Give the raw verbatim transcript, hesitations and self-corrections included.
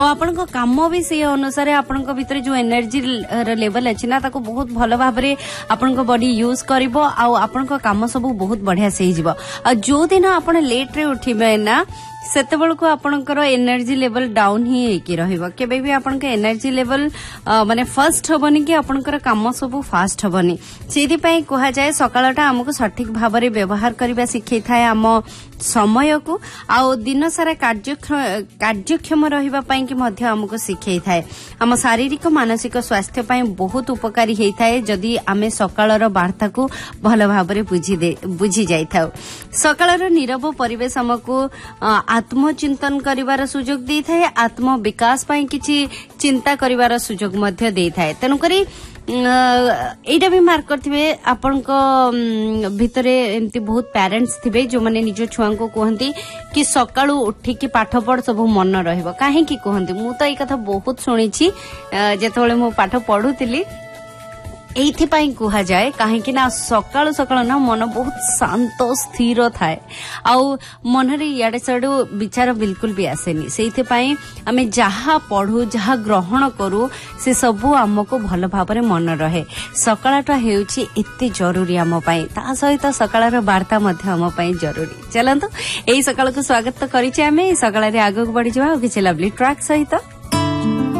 आपण काम भी से अनुसार आपण भितर जो एनर्जी लेवल अच्छी ना ताको बहुत भल भाव आपण बॉडी यूज करिवो आ आपण काम सब बहुत बढ़िया से जो दिन आपण लेट रे उठिबे ना सेते बेलको आपणकर एनर्जी लेवल डाउन ही होकी रहिबो केबे भी आपणक एनर्जी लेवल माने फर्स्ट हबनी कि आपणकर काम सब फास्ट हबनी सेति पई कहा जाय सकाळटा हमको सठिक भाव रे व्यवहार करबा सिखै थाए हम समय को आ दिन सारा कार्य कार्यक्षम रहिबा पई कि मध्य हमको सिखै थाए हम शारीरिक मानसिक स्वास्थ्य पई बहुत उपकारी हेइ थाए जदि आमे सकाळर वार्ता को भल भाव रे बुझी दे बुझी जाय थाउ सकाळर नीरव परिवेश हमको आत्मचिंतन करिवार सुजोग दे थाए आत्म विकास पई किछि चिंता करिवार सुजोग मध्य दे थाए तेनु करी एटा भी मार्क करथिबे आपन को भितरे एमती बहुत पेरेंट्स थिबे जो माने निजो छुआ को कहंती कि सकाळू उठी कि पाठ पढ़ सब मन रहइबो काहे कि कहंती मु तो ए कथा बहुत सुनी छी जेतोले मु पाठ पढुतिली एथि पई कहा जाए काहे ना सकाळू सकाळू ना मन बहुत शांत स्थिर थाए आउ मन रे याडे सडू विचार बिल्कुल भी आसेनी सेथि पई आमे जहा पढू जहा ग्रहण करू से सबु हमको भल भाव रे मन रहे सकाळटा हेउची एते जरूरी हम पई ता सहित सकाळर वार्ता मध्ये हम पई जरूरी चलंतु एई सकाळ को स्वागत तो करिचे आमे सकाळ रे आगो बढ़ी जवा किछ लवली ट्रैक सहित